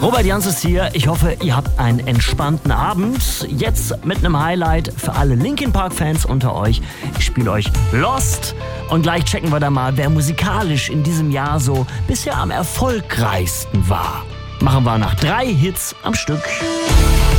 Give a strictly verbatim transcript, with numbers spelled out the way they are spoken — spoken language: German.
Robert Janses hier. Ich hoffe, ihr habt einen entspannten Abend. Jetzt mit einem Highlight für alle Linkin Park-Fans unter euch. Ich spiele euch Lost. Und gleich checken wir da mal, wer musikalisch in diesem Jahr so bisher am erfolgreichsten war. Machen wir nach drei Hits am Stück.